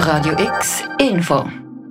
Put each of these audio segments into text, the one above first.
Radio X Info.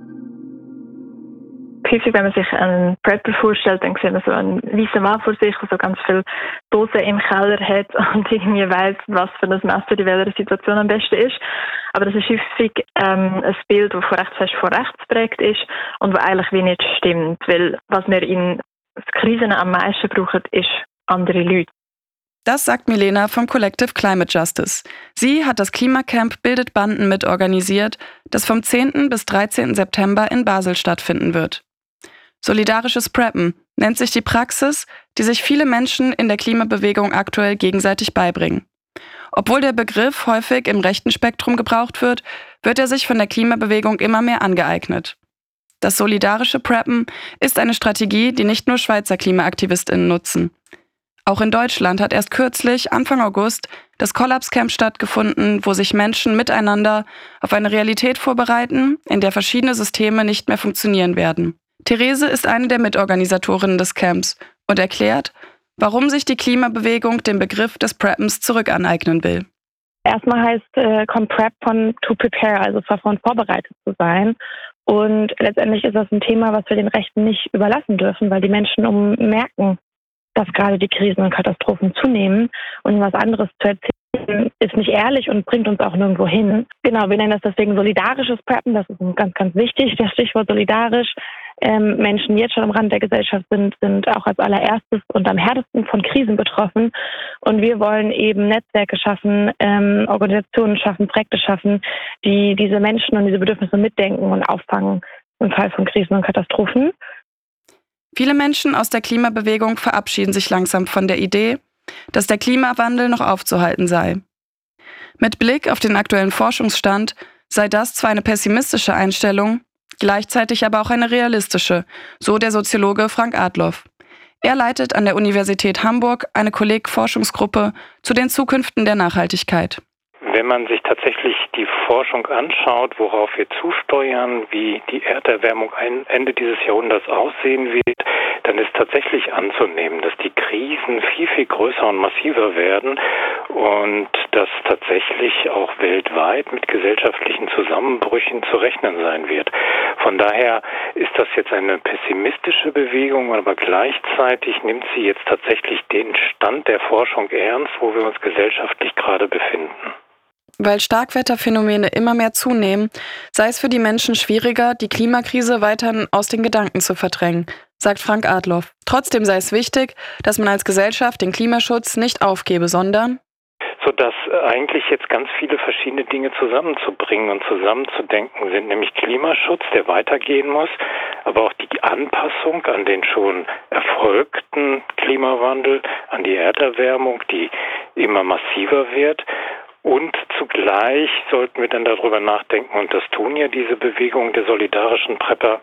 Häufig, wenn man sich einen Prepper vorstellt, dann sieht man so einen weißen Mann vor sich, der so ganz viele Dosen im Keller hat und irgendwie weiss, was für ein Messer in welcher Situation am besten ist. Aber das ist häufig ein Bild, das von rechts fest von rechts geprägt ist und das eigentlich wie nicht stimmt. Weil was wir in Krisen am meisten brauchen, ist andere Leute. Das sagt Milena vom Collective Climate Justice. Sie hat das Klimacamp Bildet Banden mitorganisiert, das vom 10. bis 13. September in Basel stattfinden wird. Solidarisches Preppen nennt sich die Praxis, die sich viele Menschen in der Klimabewegung aktuell gegenseitig beibringen. Obwohl der Begriff häufig im rechten Spektrum gebraucht wird, wird er sich von der Klimabewegung immer mehr angeeignet. Das solidarische Preppen ist eine Strategie, die nicht nur Schweizer KlimaaktivistInnen nutzen. Auch in Deutschland hat erst kürzlich, Anfang August, das Kollapscamp stattgefunden, wo sich Menschen miteinander auf eine Realität vorbereiten, in der verschiedene Systeme nicht mehr funktionieren werden. Therese ist eine der Mitorganisatorinnen des Camps und erklärt, warum sich die Klimabewegung den Begriff des Preppens zurückaneignen will. Erstmal kommt Prep von to prepare, also von vorbereitet zu sein. Und letztendlich ist das ein Thema, was wir den Rechten nicht überlassen dürfen, weil die Menschen merken, dass gerade die Krisen und Katastrophen zunehmen und was anderes zu erzählen ist nicht ehrlich und bringt uns auch nirgendwo hin. Genau, wir nennen das deswegen solidarisches Preppen, das ist ganz, ganz wichtig, das Stichwort solidarisch. Menschen, die jetzt schon am Rand der Gesellschaft sind auch als allererstes und am härtesten von Krisen betroffen. Und wir wollen eben Netzwerke schaffen, Organisationen schaffen, Projekte schaffen, die diese Menschen und diese Bedürfnisse mitdenken und auffangen im Fall von Krisen und Katastrophen. Viele Menschen aus der Klimabewegung verabschieden sich langsam von der Idee, dass der Klimawandel noch aufzuhalten sei. Mit Blick auf den aktuellen Forschungsstand sei das zwar eine pessimistische Einstellung, gleichzeitig aber auch eine realistische, so der Soziologe Frank Adloff. Er leitet an der Universität Hamburg eine Kolleg-Forschungsgruppe zu den Zukünften der Nachhaltigkeit. Wenn man sich tatsächlich die Forschung anschaut, worauf wir zusteuern, wie die Erderwärmung Ende dieses Jahrhunderts aussehen wird, dann ist tatsächlich anzunehmen, dass die Krisen viel, viel größer und massiver werden und dass tatsächlich auch weltweit mit gesellschaftlichen Zusammenbrüchen zu rechnen sein wird. Von daher ist das jetzt eine pessimistische Bewegung, aber gleichzeitig nimmt sie jetzt tatsächlich den Stand der Forschung ernst, wo wir uns gesellschaftlich gerade befinden. Weil Starkwetterphänomene immer mehr zunehmen, sei es für die Menschen schwieriger, die Klimakrise weiterhin aus den Gedanken zu verdrängen, sagt Frank Adloff. Trotzdem sei es wichtig, dass man als Gesellschaft den Klimaschutz nicht aufgebe, sondern sodass eigentlich jetzt ganz viele verschiedene Dinge zusammenzubringen und zusammenzudenken sind, nämlich Klimaschutz, der weitergehen muss, aber auch die Anpassung an den schon erfolgten Klimawandel, an die Erderwärmung, die immer massiver wird. Und zugleich sollten wir dann darüber nachdenken, und das tun ja diese Bewegung der solidarischen Prepper,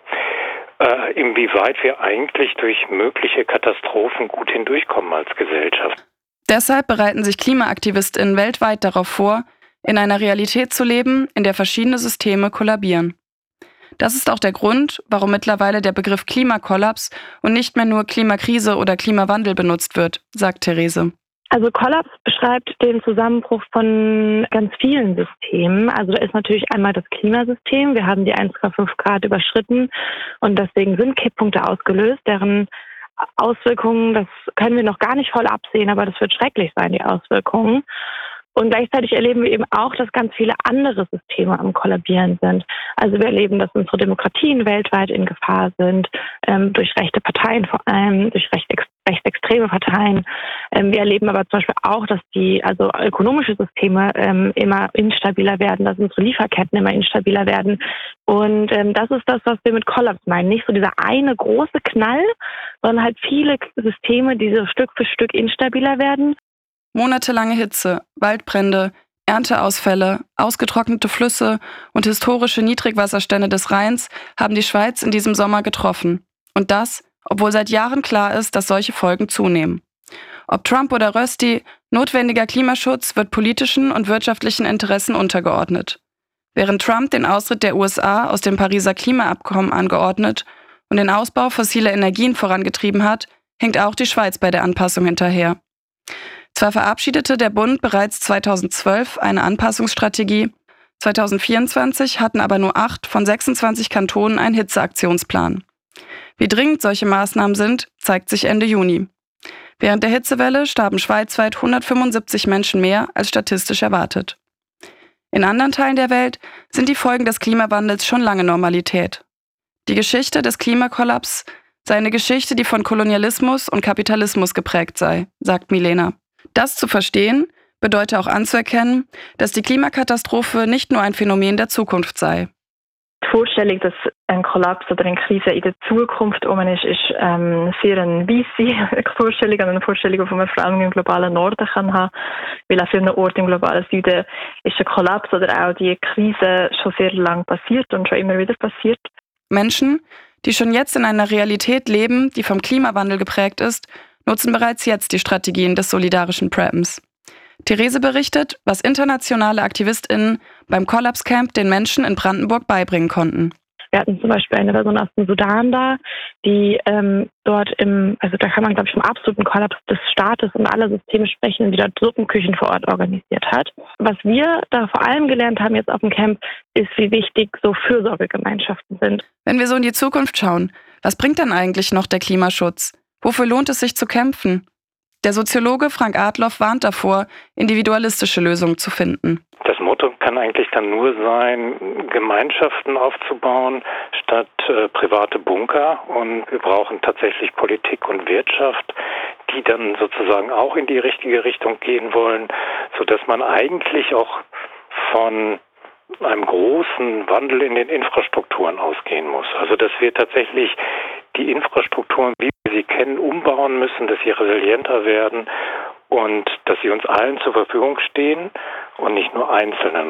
inwieweit wir eigentlich durch mögliche Katastrophen gut hindurchkommen als Gesellschaft. Deshalb bereiten sich KlimaaktivistInnen weltweit darauf vor, in einer Realität zu leben, in der verschiedene Systeme kollabieren. Das ist auch der Grund, warum mittlerweile der Begriff Klimakollaps und nicht mehr nur Klimakrise oder Klimawandel benutzt wird, sagt Therese. Also Kollaps beschreibt den Zusammenbruch von ganz vielen Systemen. Also da ist natürlich einmal das Klimasystem. Wir haben die 1,5 Grad überschritten und deswegen sind Kipppunkte ausgelöst, deren Auswirkungen, das können wir noch gar nicht voll absehen, aber das wird schrecklich sein, die Auswirkungen. Und gleichzeitig erleben wir eben auch, dass ganz viele andere Systeme am Kollabieren sind. Also wir erleben, dass unsere Demokratien weltweit in Gefahr sind, durch rechte Parteien vor allem, durch rechtsextreme Parteien. Wir erleben aber zum Beispiel auch, dass ökonomische Systeme immer instabiler werden, dass unsere Lieferketten immer instabiler werden. Und das ist das, was wir mit Kollaps meinen. Nicht so dieser eine große Knall, sondern halt viele Systeme, die so Stück für Stück instabiler werden. Monatelange Hitze, Waldbrände, Ernteausfälle, ausgetrocknete Flüsse und historische Niedrigwasserstände des Rheins haben die Schweiz in diesem Sommer getroffen. Und das, obwohl seit Jahren klar ist, dass solche Folgen zunehmen. Ob Trump oder Rösti, notwendiger Klimaschutz wird politischen und wirtschaftlichen Interessen untergeordnet. Während Trump den Austritt der USA aus dem Pariser Klimaabkommen angeordnet und den Ausbau fossiler Energien vorangetrieben hat, hinkt auch die Schweiz bei der Anpassung hinterher. Zwar verabschiedete der Bund bereits 2012 eine Anpassungsstrategie, 2024 hatten aber nur 8 von 26 Kantonen einen Hitzeaktionsplan. Wie dringend solche Maßnahmen sind, zeigt sich Ende Juni. Während der Hitzewelle starben schweizweit 175 Menschen mehr als statistisch erwartet. In anderen Teilen der Welt sind die Folgen des Klimawandels schon lange Normalität. Die Geschichte des Klimakollaps sei eine Geschichte, die von Kolonialismus und Kapitalismus geprägt sei, sagt Milena. Das zu verstehen, bedeutet auch anzuerkennen, dass die Klimakatastrophe nicht nur ein Phänomen der Zukunft sei. Die Vorstellung, dass ein Kollaps oder eine Krise in der Zukunft ist sehr eine weisse Vorstellung, eine Vorstellung, die man vor allem im globalen Norden kann haben, weil an vielen Orten im globalen Süden ist der Kollaps oder auch die Krise schon sehr lange passiert und schon immer wieder passiert. Menschen, die schon jetzt in einer Realität leben, die vom Klimawandel geprägt ist, nutzen bereits jetzt die Strategien des solidarischen Preppens. Therese berichtet, was internationale AktivistInnen beim Kollapscamp den Menschen in Brandenburg beibringen konnten. Wir hatten zum Beispiel eine Person aus dem Sudan da, die dort da kann man, glaube ich, vom absoluten Kollaps des Staates und aller Systeme sprechen, die dort Suppenküchen vor Ort organisiert hat. Was wir da vor allem gelernt haben jetzt auf dem Camp, ist, wie wichtig so Fürsorgegemeinschaften sind. Wenn wir so in die Zukunft schauen, was bringt dann eigentlich noch der Klimaschutz? Wofür lohnt es sich zu kämpfen? Der Soziologe Frank Adloff warnt davor, individualistische Lösungen zu finden. Das Motto kann eigentlich dann nur sein, Gemeinschaften aufzubauen statt private Bunker. Und wir brauchen tatsächlich Politik und Wirtschaft, die dann sozusagen auch in die richtige Richtung gehen wollen, sodass man eigentlich auch von einem großen Wandel in den Infrastrukturen ausgehen muss. Also dass wir tatsächlich die Infrastrukturen, wie wir sie kennen, umbauen müssen, dass sie resilienter werden und dass sie uns allen zur Verfügung stehen und nicht nur Einzelnen.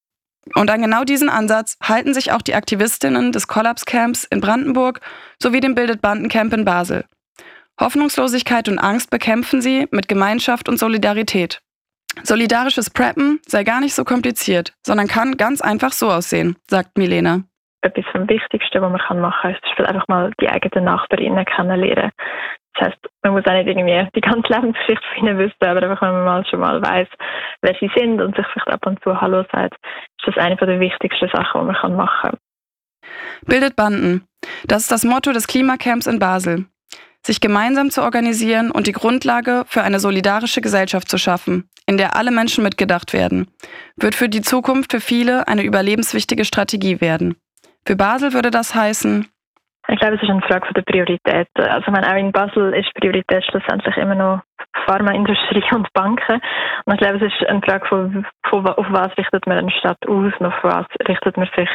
Und an genau diesen Ansatz halten sich auch die Aktivistinnen des Kollapscamps in Brandenburg sowie dem Bildet Bandencamp in Basel. Hoffnungslosigkeit und Angst bekämpfen sie mit Gemeinschaft und Solidarität. Solidarisches Preppen sei gar nicht so kompliziert, sondern kann ganz einfach so aussehen, sagt Milena. Etwas vom Wichtigsten, was man machen kann, ist zum Beispiel einfach mal die eigenen Nachbarinnen kennenlernen. Das heisst, man muss auch nicht irgendwie die ganze Lebensgeschichte von ihnen wissen, aber einfach, wenn man schon mal weiss, wer sie sind und sich vielleicht ab und zu Hallo sagt, ist das eine der wichtigsten Sachen, die man machen kann. Bildet Banden. Das ist das Motto des Klimacamps in Basel. Sich gemeinsam zu organisieren und die Grundlage für eine solidarische Gesellschaft zu schaffen, in der alle Menschen mitgedacht werden, wird für die Zukunft für viele eine überlebenswichtige Strategie werden. Für Basel würde das heißen: Ich glaube, es ist eine Frage der Prioritäten. Also auch in Basel ist Priorität schlussendlich immer noch Pharmaindustrie und Banken. Und ich glaube, es ist eine Frage von auf was richtet man eine Stadt aus und auf was richtet man sich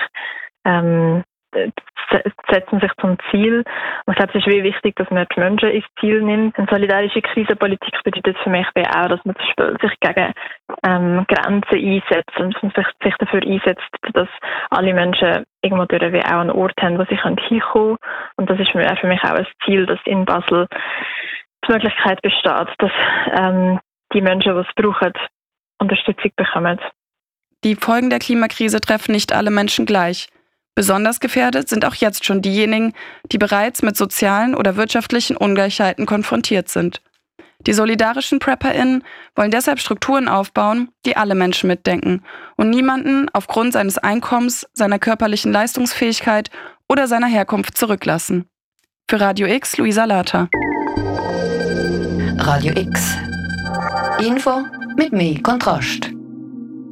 setzen sich zum Ziel. Und ich glaube, es ist wirklich wichtig, dass man die Menschen ins Ziel nimmt. Eine solidarische Krisenpolitik bedeutet für mich auch, dass man sich gegen Grenzen einsetzt und sich dafür einsetzt, dass alle Menschen irgendwo durch wie auch einen Ort haben, wo sie hinkommen können. Und das ist für mich auch ein Ziel, dass in Basel die Möglichkeit besteht, dass die Menschen, die es brauchen, Unterstützung bekommen. Die Folgen der Klimakrise treffen nicht alle Menschen gleich. Besonders gefährdet sind auch jetzt schon diejenigen, die bereits mit sozialen oder wirtschaftlichen Ungleichheiten konfrontiert sind. Die solidarischen PrepperInnen wollen deshalb Strukturen aufbauen, die alle Menschen mitdenken und niemanden aufgrund seines Einkommens, seiner körperlichen Leistungsfähigkeit oder seiner Herkunft zurücklassen. Für Radio X, Luisa Later. Radio X. Info mit mehr Kontrast.